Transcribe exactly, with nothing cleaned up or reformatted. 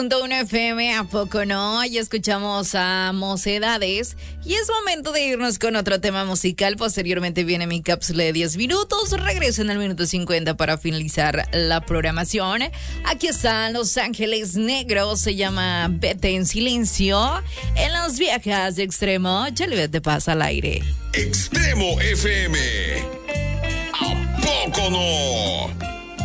uno F M, ¿a poco no? Ya escuchamos a Mocedades y es momento de irnos con otro tema musical. Posteriormente viene mi cápsula de diez minutos. Regreso en el minuto cincuenta para finalizar la programación. Aquí están Los Ángeles Negros, se llama Vete en Silencio. En Las Viejas de Extremo, Chale, te pasa al aire. Extremo F M. ¿A poco no?